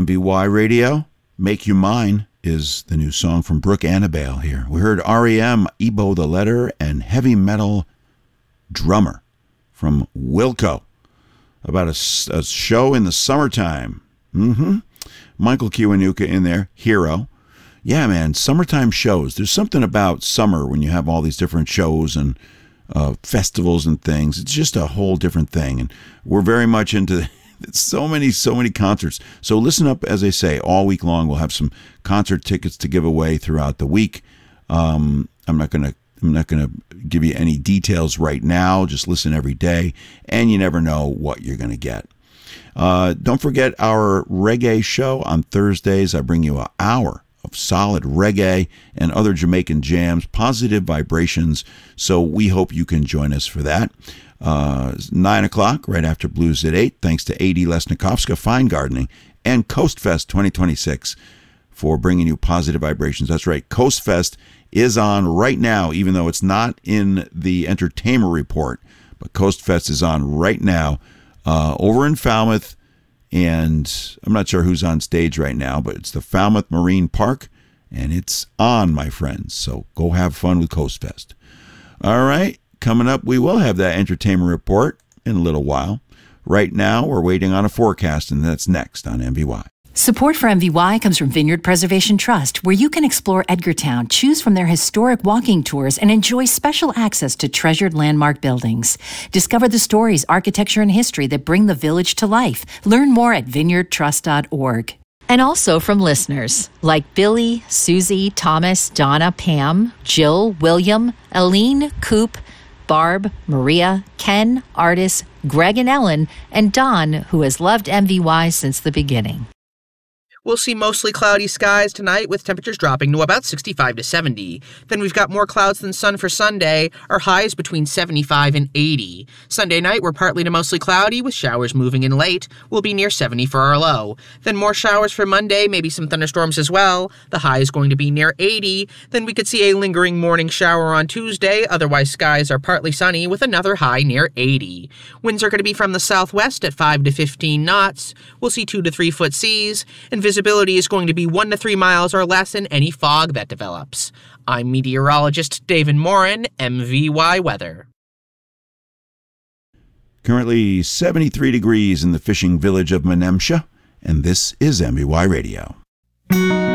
MVY Radio. Make You Mine is the new song from Brooke Annabelle here. We heard REM, Ebo the Letter, and heavy metal drummer from Wilco about a show in the summertime. Michael Kiwanuka in there, Hero. Yeah, man, summertime shows. There's something about summer when you have all these different shows and festivals and things. It's just a whole different thing. And we're very much into so many concerts. So listen up, as I say, all week long. We'll have some concert tickets to give away throughout the week. I'm not going to give you any details right now. Just listen every day, and you never know what you're going to get. Don't forget our reggae show on Thursdays. I bring you an hour of solid reggae and other Jamaican jams, positive vibrations. So we hope you can join us for that. 9 o'clock, right after Blues at 8, thanks to A.D. Lesnikovska, Fine Gardening, and Coast Fest 2026 for bringing you positive vibrations. That's right, Coast Fest is on right now, even though it's not in the entertainment report, but Coast Fest is on right now over in Falmouth. And I'm not sure who's on stage right now, but it's the Falmouth Marine Park, and it's on, my friends. So go have fun with Coast Fest. All right, coming up, we will have that entertainment report in a little while. Right now, we're waiting on a forecast, and that's next on MVY. Support for MVY comes from Vineyard Preservation Trust, where you can explore Edgartown, choose from their historic walking tours, and enjoy special access to treasured landmark buildings. Discover the stories, architecture, and history that bring the village to life. Learn more at vineyardtrust.org. And also from listeners like Billy, Susie, Thomas, Donna, Pam, Jill, William, Aline, Coop, Barb, Maria, Ken, Artis, Greg and Ellen, and Don, who has loved MVY since the beginning. We'll see mostly cloudy skies tonight with temperatures dropping to about 65 to 70. Then we've got more clouds than sun for Sunday. Our highs between 75 and 80. Sunday night, we're partly to mostly cloudy with showers moving in late. We'll be near 70 for our low. Then more showers for Monday, maybe some thunderstorms as well. The high is going to be near 80. Then we could see a lingering morning shower on Tuesday. Otherwise, skies are partly sunny with another high near 80. Winds are going to be from the southwest at 5 to 15 knots. We'll see 2 to 3 foot seas, and visibility is going to be 1 to 3 miles or less in any fog that develops. I'm meteorologist David Morin, MVY Weather. Currently 73 degrees in the fishing village of Menemsha, and this is MVY Radio.